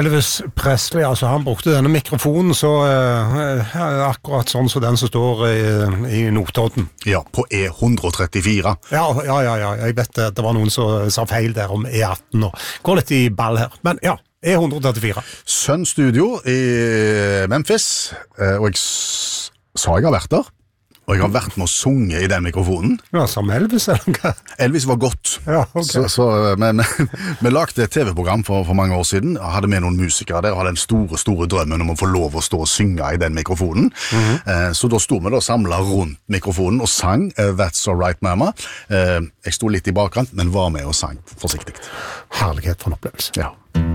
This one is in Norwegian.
Elvis Presley, altså han brukte denne mikrofonen så akkurat sånn som den som står i Notodden. Ja, på E134. Ja, jeg vet det var noen som sa feil der om E18 og går litt i ball her, men ja, E134. Sun Studio i Memphis, og jeg har vært der. Og jeg har vært med å sunge i den mikrofonen. Ja, som Elvis, eller hva? Elvis var godt. Ja, ok. Vi lagde et TV-program for mange år siden, og hadde med noen musikere der, og hadde den store drømmen om å få lov å stå og synge i den mikrofonen. Så da sto vi samlet rundt mikrofonen og sang That's Alright Mama. Jeg sto litt i bakkant, men var med og sang forsiktig. Herlighet for en opplevelse. Ja.